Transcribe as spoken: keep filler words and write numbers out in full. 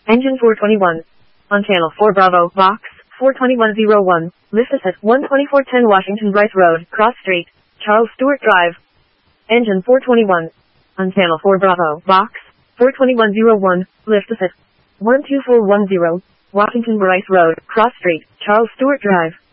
Engine four twenty-one. On channel four Bravo, box four twenty-one oh one, Listed at one twenty-four ten Washington Bryce Road, Cross Street, Charles Stewart Drive. Engine four twenty-one. On channel four Bravo, box four twenty-one oh one, Listed at one two four one zero, Washington Bryce Road, Cross Street, Charles Stewart Drive.